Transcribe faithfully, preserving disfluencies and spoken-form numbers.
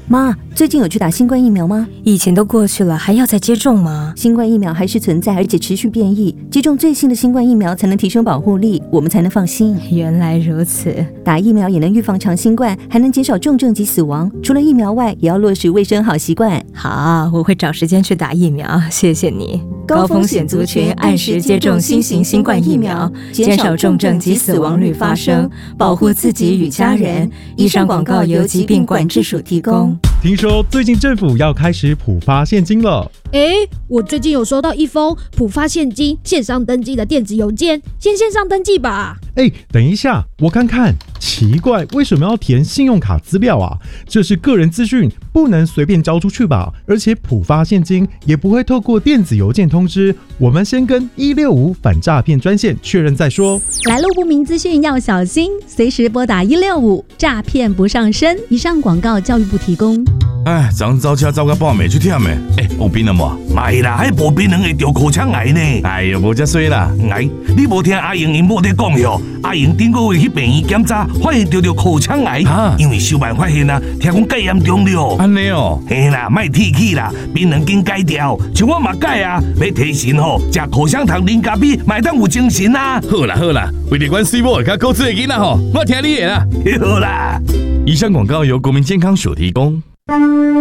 妈，最近有去打新冠疫苗吗？ 疫情都过去了，还要再接种吗？ 新冠疫苗还是存在，而且持续变异，接种最新的新冠疫苗才能提升保护力，我们才能放心。 原来如此， 打疫苗也能预防长新冠，还能减少重症及死亡。除了疫苗外，也要落实卫生好习惯。 好，我会找时间去打疫苗，谢谢你。 高风险族群按时接种新型新冠疫苗，减少重症及死亡率发生，保护自己与家人。以上广告由疾病管制署提供。 听说最近政府要开始普发现金了。 诶，我最近有收到一封普发现金线上登记的电子邮件，先线上登记吧。 诶，等一下，我看看，奇怪，为什么要填信用卡资料啊？这是个人资讯，不能随便交出去吧？而且普发现金也不会透过电子邮件通知，我们先跟一六五反诈骗专线确认再说。 来路不明资讯要小心，随时拨打一六五，诈骗不上身。以上广告教育部提供。 哎，昨早车走到半暝去忝的，哎，有槟榔无？买啦，迄无槟榔会得口腔癌呢。哎呦，无遮衰啦，癌！你无听阿英因某在讲哟？阿英顶个月去病院检查，发现得着口腔癌，啊、因为小办发现啊，听讲介严重了。安尼哦，嘿啦，莫提起啦，槟榔紧改掉，像我嘛改啊，要提神吼，食口香糖、零咖啡，买当有精神啊。好啦好啦，为了阮水某甲高智的囡仔吼，我听你的啦。好啦，以上广告由国民健康署提供。